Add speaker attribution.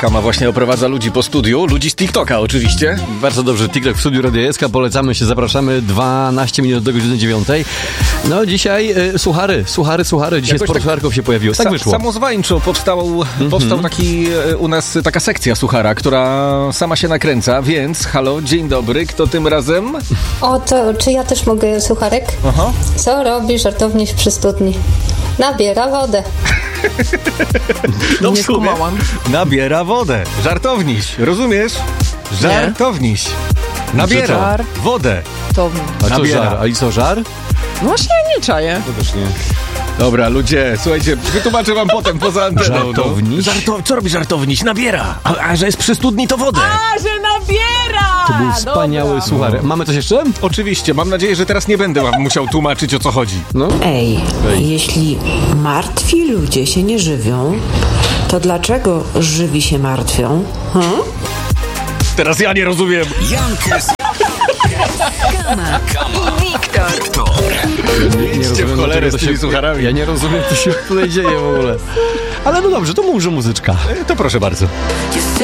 Speaker 1: Kama właśnie oprowadza ludzi po studiu, ludzi z TikToka oczywiście.
Speaker 2: Bardzo dobrze, TikTok w studiu Radia SK, polecamy się, zapraszamy, 12 minut do godziny 9. No dzisiaj suchary, dzisiaj sporo sucharków się pojawiło, tak wyszło.
Speaker 1: Samozwańczo powstał u nas taka sekcja suchara, która sama się nakręca, więc halo, dzień dobry, kto tym razem?
Speaker 3: O, to czy ja też mogę sucharek?
Speaker 1: Aha.
Speaker 3: Co robi żartowniś przy studni? Nabiera wodę.
Speaker 1: No
Speaker 4: Nie skumałam.
Speaker 1: Nabiera wodę. Żartowniś, rozumiesz? Żartowniś. Nabiera
Speaker 4: Żar.
Speaker 1: wodę.
Speaker 4: To
Speaker 2: A co
Speaker 1: nabiera.
Speaker 2: żar? A i co, żar?
Speaker 4: no właśnie ja nie czaję.
Speaker 2: To też nie.
Speaker 1: Dobra, ludzie, słuchajcie, wytłumaczę wam potem poza anteną.
Speaker 2: Żartowniś?
Speaker 1: Co robi żartowniś? Nabiera. A że jest przy studni, to wodę.
Speaker 4: A, że nabiera!
Speaker 2: To był wspaniały
Speaker 4: Dobra.
Speaker 2: suchar. Mamy coś jeszcze?
Speaker 1: Oczywiście, mam nadzieję, że teraz nie będę wam musiał tłumaczyć, o co chodzi.
Speaker 2: No.
Speaker 5: Ej, jeśli martwi ludzie się nie żywią, to dlaczego żywi się martwią?
Speaker 1: Teraz ja nie rozumiem.
Speaker 2: Nie
Speaker 1: w cholerę z tymi sucharami.
Speaker 2: Ja nie rozumiem, co się tutaj dzieje w ogóle. Ale no dobrze, to może muzyczka.
Speaker 1: To proszę bardzo.